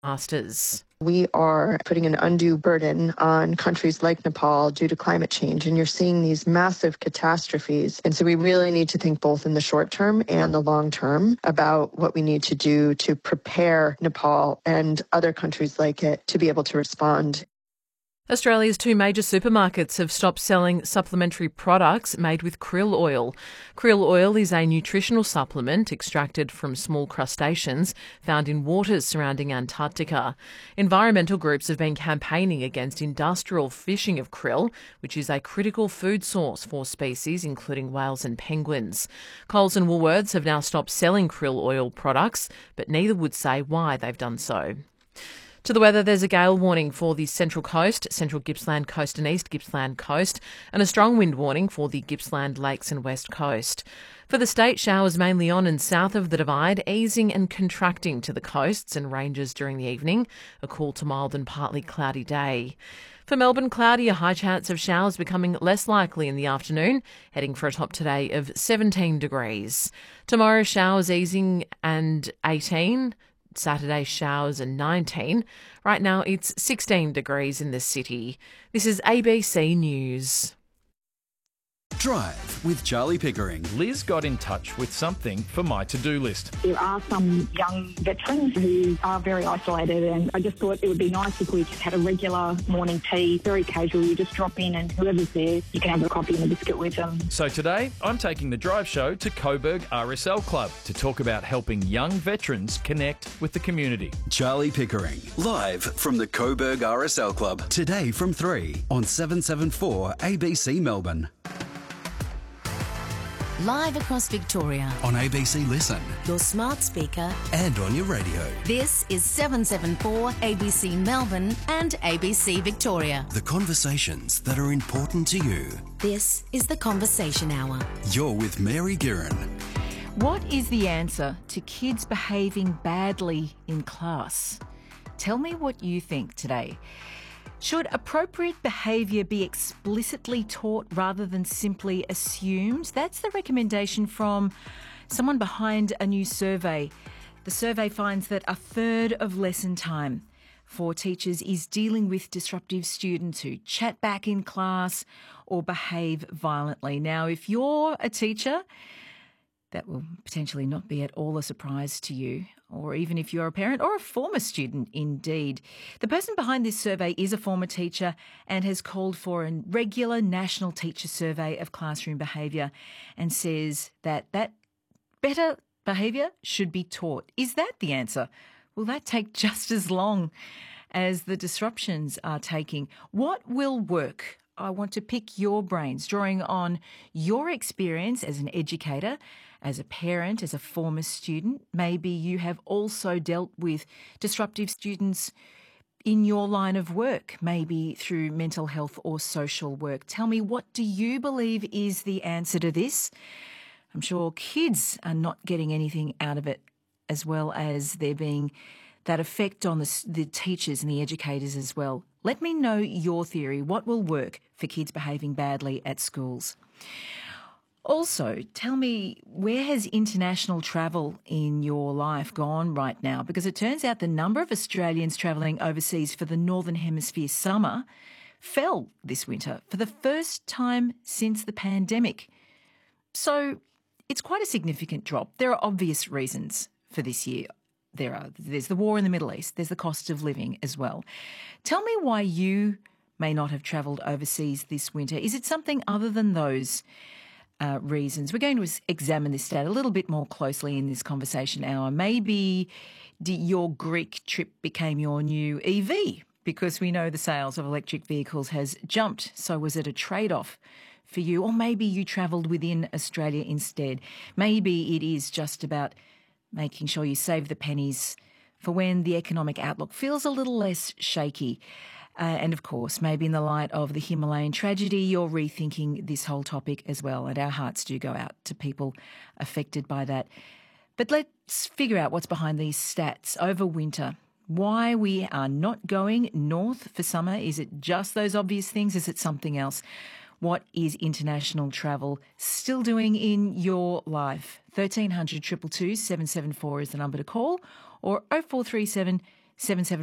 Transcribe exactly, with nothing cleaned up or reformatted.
disasters. We are putting an undue burden on countries like Nepal due to climate change, and you're seeing these massive catastrophes. And so we really need to think both in the short term and the long term about what we need to do to prepare Nepal and other countries like it to be able to respond. Australia's two major supermarkets have stopped selling supplementary products made with krill oil. Krill oil is a nutritional supplement extracted from small crustaceans found in waters surrounding Antarctica. Environmental groups have been campaigning against industrial fishing of krill, which is a critical food source for species including whales and penguins. Coles and Woolworths have now stopped selling krill oil products, but neither would say why they've done so. To the weather, there's a gale warning for the Central Coast, Central Gippsland Coast and East Gippsland Coast, and a strong wind warning for the Gippsland Lakes and West Coast. For the state, showers mainly on and south of the Divide, easing and contracting to the coasts and ranges during the evening, a cool to mild and partly cloudy day. For Melbourne, cloudy, a high chance of showers becoming less likely in the afternoon, heading for a top today of seventeen degrees. Tomorrow, showers easing and eighteen. Saturday showers and nineteen. Right now it's sixteen degrees in the city. This is A B C News. Drive with Charlie Pickering. Liz got in touch with something for my to-do list. There are some young veterans who are very isolated, and I just thought it would be nice if we just had a regular morning tea, very casual. You just drop in and whoever's there, you can have a coffee and a biscuit with them. So today, I'm taking the drive show to Coburg R S L Club to talk about helping young veterans connect with the community. Charlie Pickering, live from the Coburg R S L Club, today from three on seven seventy-four A B C Melbourne. Live across Victoria. On A B C Listen. Your smart speaker. And on your radio. This is seven seventy-four A B C Melbourne and A B C Victoria. The conversations that are important to you. This is The Conversation Hour. You're with Mary Guerin. What is the answer to kids behaving badly in class? Tell me what you think today. Should appropriate behaviour be explicitly taught rather than simply assumed? That's the recommendation from someone behind a new survey. The survey finds that a third of lesson time for teachers is dealing with disruptive students who chat back in class or behave violently. Now, if you're a teacher, that will potentially not be at all a surprise to you, or even if you're a parent or a former student indeed. The person behind this survey is a former teacher and has called for a regular national teacher survey of classroom behaviour and says that that better behaviour should be taught. Is that the answer? Will that take just as long as the disruptions are taking? What will work? I want to pick your brains, drawing on your experience as an educator, as a parent, as a former student. Maybe you have also dealt with disruptive students in your line of work, maybe through mental health or social work. Tell me, what do you believe is the answer to this? I'm sure kids are not getting anything out of it, as well as there being that effect on the, the teachers and the educators as well. Let me know your theory. What will work for kids behaving badly at schools? Also, tell me, where has international travel in your life gone right now? Because it turns out the number of Australians travelling overseas for the Northern Hemisphere summer fell this winter for the first time since the pandemic. So it's quite a significant drop. There are obvious reasons for this year. There are, there's the war in the Middle East. There's the cost of living as well. Tell me why you may not have travelled overseas this winter. Is it something other than those uh, reasons? We're going to examine this stat a little bit more closely in this conversation hour. Maybe your Greek trip became your new E V because we know the sales of electric vehicles has jumped. So was it a trade-off for you? Or maybe you travelled within Australia instead. Maybe it is just about making sure you save the pennies for when the economic outlook feels a little less shaky. Uh, and of course, maybe in the light of the Himalayan tragedy, you're rethinking this whole topic as well. And our hearts do go out to people affected by that. But let's figure out what's behind these stats over winter. Why we are not going north for summer. Is it just those obvious things? Is it something else? What is international travel still doing in your life? thirteen hundred, two two two, seven seven four is the number to call, or oh four three seven, seven seven